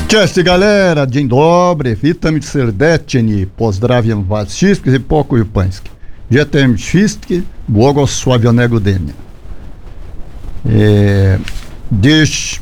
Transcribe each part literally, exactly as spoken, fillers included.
Cześć galera, dzień dobry, witam serdecznie, pozdrawiam was wszystkich i pokój pański. Życzę wszystkim błogosławionego dnia. E, dziś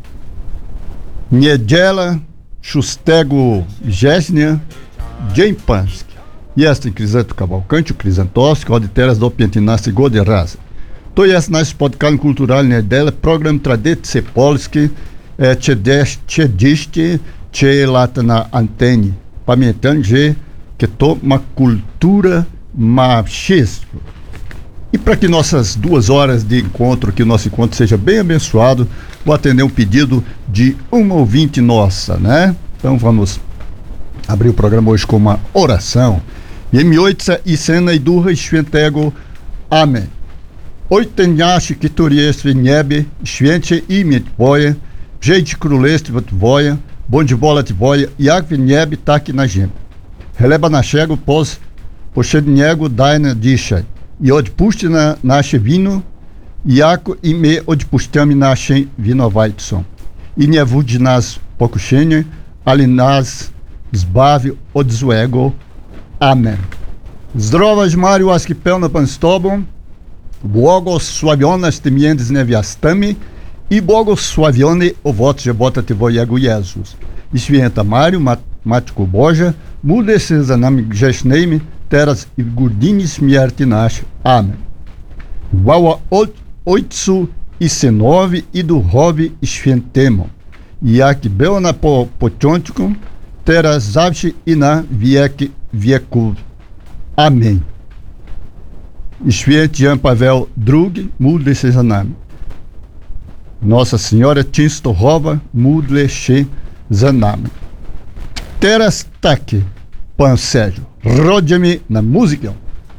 niedziela szóstego września, dzień pański. Jestem Kryzanto Cavalcante, Kryzantowski, od teraz do piętnastu godzin razy. To jest nasz spotkanie kulturalne del program Tradycje Polskie, trzydzieści trzy lata na antenie. Pamiętando, że to uma cultura, ma wszystko. E para que nossas duas horas de encontro, que o nosso encontro seja bem abençoado, vou atender um pedido de uma ouvinte nossa, né? Então vamos abrir o programa hoje com uma oração. Jemi ojca i syna i ducha świętego. Amen. Ojcze nasz, który jest w niebie, święcie imię Twoje, przyjdź królestwo Twoje, bądź wola Twoja, jak w niebie, tak i na ziemi. Chleba naszego powszedniego daj nam dzisiaj i odpuść na nasze wino, jako i my odpuszczamy naszym winowajcom. I nie wódź nas w pokuszenie, ale nas zbawi od złego. Amen. Zdrowaś Mario, łaski pełna Pan z Tobą, błogosławionaś Ty między niewiastami i błogosławiony owoc żywota Twojego Jezus. I święta Mario, Mat- Matko Boża, módl się za nami grzesznymi, teraz i w godzinie śmierci naszej. Amen. Chwała Ojcu i Synowi i Duchowi i Świętemu, jak było na po, początku, teraz zawsze i na wieki wieków. Amém. E święty Jan Paweł drugi, módl się za nami. Nossa Senhora Częstochowa, módl się za nami. Teraz taki, Pan Sérgio, rodzie mi na muzykę.